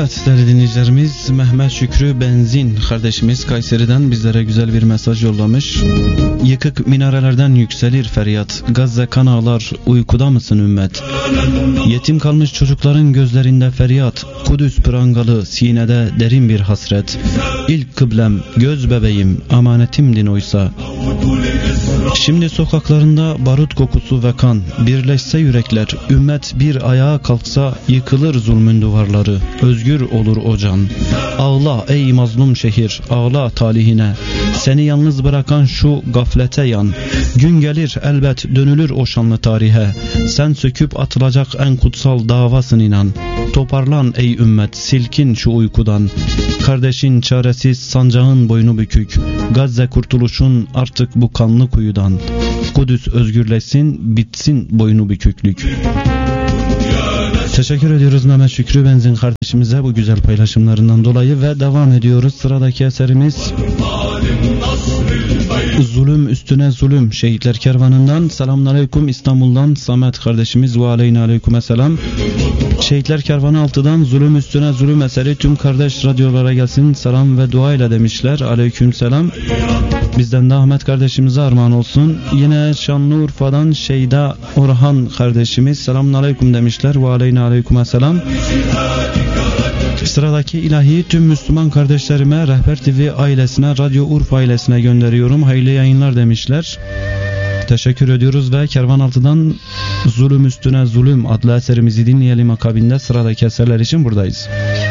Evet değerli dinleyicilerimiz, Mehmet Şükrü Benzin kardeşimiz Kayseri'den bizlere güzel bir mesaj yollamış. Yıkık minarelerden yükselir feryat, Gazze kan ağlar, uykuda mısın ümmet? Yetim kalmış çocukların gözlerinde feryat, Kudüs prangalı, sinede derin bir hasret. İlk kıblem, göz bebeğim, amanetimdin oysa. Şimdi sokaklarında barut kokusu ve kan, birleşse yürekler, ümmet bir ayağa kalksa yıkılır zulmün duvarları, özgür olur o can. Ağla ey mazlum şehir, ağla talihine, seni yalnız bırakan şu gaflete yan. Gün gelir elbet dönülür o şanlı tarihe, sen söküp atılacak en kutsal davasın inan. Toparlan ey ümmet, silkin şu uykudan, kardeşin çaresiz, sancağın boynu bükük, Gazze kurtuluşun artık bu kanlı kuyudan. Kudüs özgürleşsin, bitsin boynu büküklük. Teşekkür ediyoruz Mehmet Şükrü Benzin kardeşimize bu güzel paylaşımlarından dolayı ve devam ediyoruz. Sıradaki eserimiz Zulüm üstüne zulüm, Şehitler Kervanı'ndan. Selamünaleyküm İstanbul'dan Samet kardeşimiz ve aleykümselam. Şehitler Kervanı 6'dan Zulüm üstüne zulüm eseri tüm kardeş radyolara gelsin, selam ve dua ile demişler. Aleykümselam. Bizden de Ahmet kardeşimize armağan olsun. Yine Şanlıurfa'dan Şeyda Orhan kardeşimiz selamünaleyküm demişler ve aleykümselam. Sıradaki ilahiyi tüm Müslüman kardeşlerime, Rehber TV ailesine, Radyo Urfa ailesine gönderiyorum. Hayırlı yayınlar demişler. Teşekkür ediyoruz ve Kervan 6'dan Zulüm üstüne zulüm adlı eserimizi dinleyelim, akabinde sıradaki eserler için buradayız.